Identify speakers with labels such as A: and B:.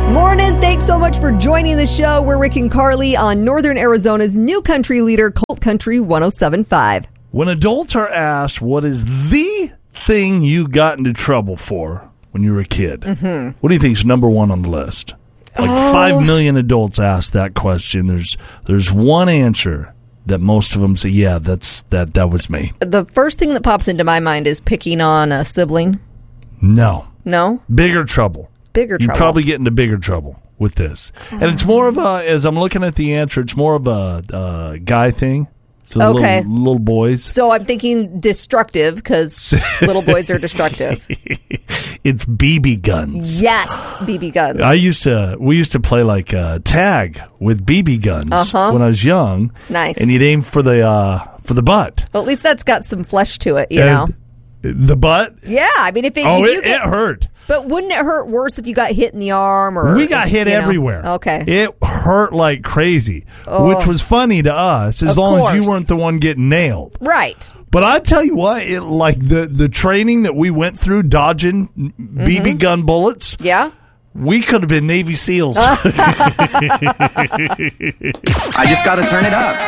A: Morning. Thanks so much for joining the show. We're Rick and Carly on Northern Arizona's new country leader, Colt Country 107.5.
B: When adults are asked what is the thing you got into trouble for when you were a kid, what do you think is number one on the list? Like 5 million adults ask that question. There's one answer that most of them say, yeah, that was me.
A: The first thing that pops into my mind is picking on a sibling.
B: No.
A: No?
B: Bigger trouble.
A: Bigger trouble.
B: You'd probably get into bigger trouble with this. And it's more of a, as I'm looking at the answer, it's more of a guy thing. So
A: okay.
B: Little boys.
A: So I'm thinking destructive because little boys are destructive.
B: It's BB guns.
A: Yes, BB guns.
B: We used to play like tag with BB guns when I was young.
A: Nice.
B: And you'd aim for the butt.
A: Well, at least that's got some flesh to it, you know.
B: The butt?
A: Yeah, I mean, it
B: hurt.
A: But wouldn't it hurt worse if you got hit in the arm? Or
B: we got hit everywhere.
A: Okay.
B: It hurt like crazy, which was funny to us as long as you weren't the one getting nailed.
A: Right.
B: But I tell you what, the training that we went through dodging BB gun bullets.
A: Yeah.
B: We could have been Navy SEALs.
C: I just got to turn it up.